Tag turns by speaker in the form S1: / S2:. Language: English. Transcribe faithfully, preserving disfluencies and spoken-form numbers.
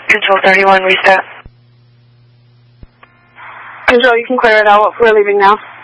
S1: Control thirty-one, reset.
S2: Control, you can clear it out. We're leaving now.